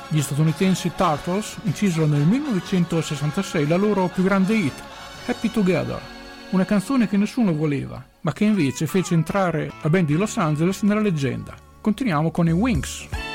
Gli statunitensi Turtles incisero nel 1966 la loro più grande hit, Happy Together, una canzone che nessuno voleva, ma che invece fece entrare la band di Los Angeles nella leggenda. Continuiamo con i Wings.